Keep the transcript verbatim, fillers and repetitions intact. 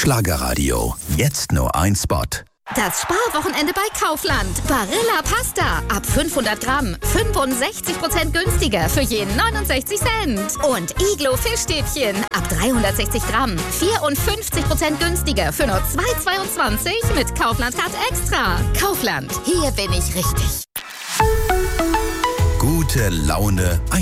Schlagerradio. Jetzt nur ein Spot. Das Sparwochenende bei Kaufland. Barilla Pasta. Ab fünfhundert Gramm. fünfundsechzig Prozent günstiger für je neunundsechzig Cent. Und Iglo Fischstäbchen. Ab dreihundertsechzig Gramm. vierundfünfzig Prozent günstiger für nur zwei Euro zweiundzwanzig mit Kaufland Card Extra. Kaufland. Hier bin ich richtig. Gute Laune